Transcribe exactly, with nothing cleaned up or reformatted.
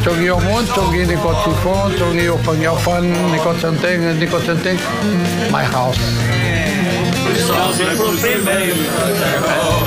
Tjongi o mon, tjongi ni ko tifon, tjongi o pangyafan, ni ko chanteng, ni ko chanteng. My house.